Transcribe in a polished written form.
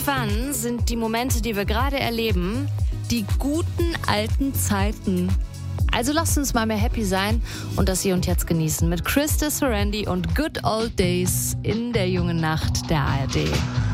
Irgendwann sind die Momente, die wir gerade erleben, die guten alten Zeiten. Also lasst uns mal mehr happy sein und das Hier und Jetzt genießen mit Krista Sorandi und Good Old Days in der jungen Nacht der ARD.